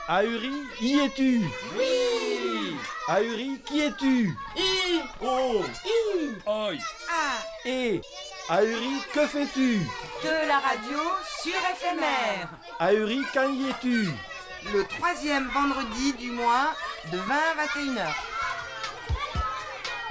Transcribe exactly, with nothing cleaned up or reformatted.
Ahuri, y es-tu? Oui. Ahuri, qui es-tu? I. Oh. I. Oi. A. Et Ahuri, que fais-tu? De la radio sur éphémère. Ahuri, quand y es-tu? Le troisième vendredi du mois de vingt à vingt et une heures.